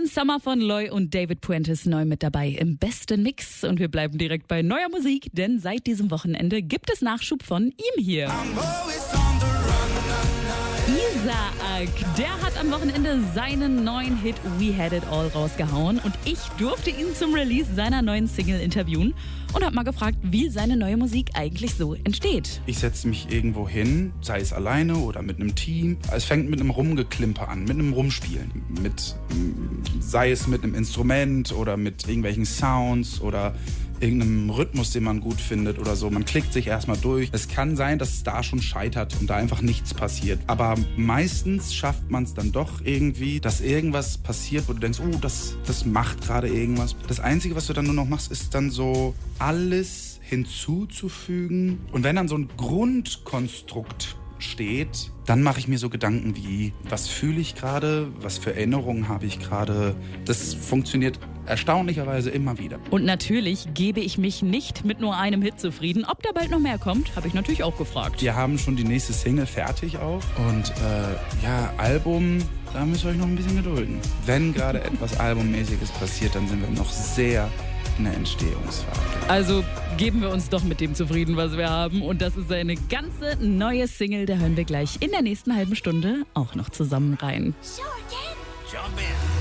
Summer von Loy und David Puentes neu mit dabei im besten Mix. Und wir bleiben direkt bei neuer Musik, denn seit diesem Wochenende gibt es Nachschub von ihm hier. Isaac, der hat am Wochenende seinen neuen Hit We Had It All rausgehauen und ich durfte ihn zum Release seiner neuen Single interviewen und habe mal gefragt, wie seine neue Musik eigentlich so entsteht. Ich setze mich irgendwo hin, sei es alleine oder mit einem Team. Es fängt mit einem Rumgeklimper an, mit einem Rumspielen. Sei es mit einem Instrument oder mit irgendwelchen Sounds oder irgendeinem Rhythmus, den man gut findet oder so. Man klickt sich erstmal durch. Es kann sein, dass es da schon scheitert und da einfach nichts passiert. Aber meistens schafft man es dann doch irgendwie, dass irgendwas passiert, wo du denkst, oh, das macht gerade irgendwas. Das Einzige, was du dann nur noch machst, ist dann so alles hinzuzufügen. Und wenn dann so ein Grundkonstrukt steht, dann mache ich mir so Gedanken wie, was fühle ich gerade, was für Erinnerungen habe ich gerade. Das funktioniert erstaunlicherweise immer wieder. Und natürlich gebe ich mich nicht mit nur einem Hit zufrieden. Ob da bald noch mehr kommt, habe ich natürlich auch gefragt. Wir haben schon die nächste Single fertig auch. Und Album, da müsst ihr euch noch ein bisschen gedulden. Wenn gerade etwas Albummäßiges passiert, dann sind wir noch sehr in der Entstehungsphase. Also geben wir uns doch mit dem zufrieden, was wir haben. Und das ist eine ganze neue Single. Da hören wir gleich in der nächsten halben Stunde auch noch zusammen rein. Sure can. Jump in.